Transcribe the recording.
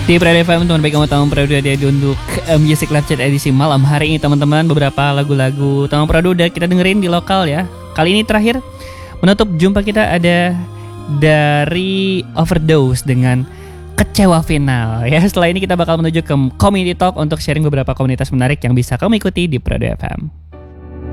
Di Prado FM, teman baik kamu tahu Prado dia untuk Music Live Chat edisi malam hari ini teman-teman. Beberapa lagu-lagu Tamu Prado udah kita dengerin di lokal ya. Kali ini terakhir menutup jumpa kita ada dari Overdose dengan Kecewa Final ya. Setelah ini kita bakal menuju ke Community Talk untuk sharing beberapa komunitas menarik yang bisa kamu ikuti di Prado FM.